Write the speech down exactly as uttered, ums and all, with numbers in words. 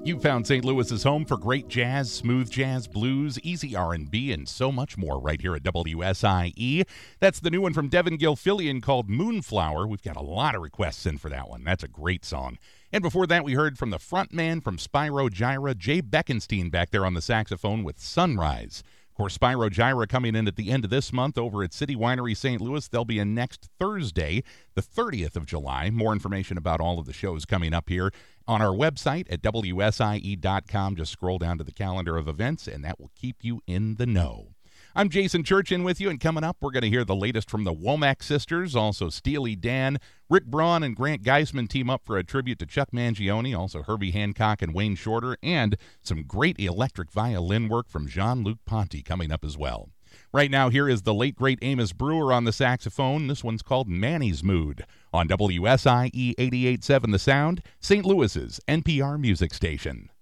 You found Saint Louis's home for great jazz, smooth jazz, blues, easy R and B, and so much more right here at W S I E. That's the new one from Devin Gilfillian called Moonflower. We've got a lot of requests in for that one. That's a great song. And before that, we heard from the frontman from Spyro Gyra, Jay Beckenstein, back there on the saxophone with Sunrise. Of course, Spyro Gyra coming in at the end of this month over at City Winery Saint Louis. They'll be in next Thursday, the thirtieth of July. More information about all of the shows coming up here on our website at W S I E dot com. Just scroll down to the calendar of events, and that will keep you in the know. I'm Jason Church in with you, and coming up, we're going to hear the latest from the Womack sisters. Also, Steely Dan, Rick Braun, and Grant Geisman team up for a tribute to Chuck Mangione. Also, Herbie Hancock and Wayne Shorter, and some great electric violin work from Jean-Luc Ponty coming up as well. Right now, here is the late, great Amos Brewer on the saxophone. This one's called Manny's Mood on W S I E eighty-eight point seven The Sound, Saint Louis's N P R music station.